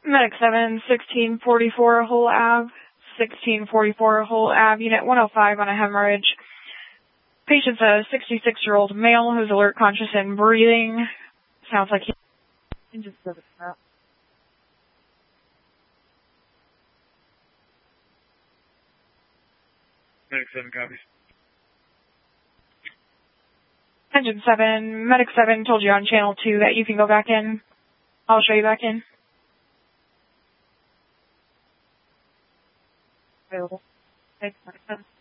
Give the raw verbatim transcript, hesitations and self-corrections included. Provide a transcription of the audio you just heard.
Medic seven, sixteen forty-four Hull Ave, sixteen forty-four Hull Ave, Unit one oh five on a hemorrhage. Patient's a sixty-six-year-old male who's alert, conscious, and breathing. Sounds like he... Engine service out. Medic seven copies. Engine seven, Medic seven told you on channel two that you can go back in. I'll show you back in. Available. Thanks, Medic seven.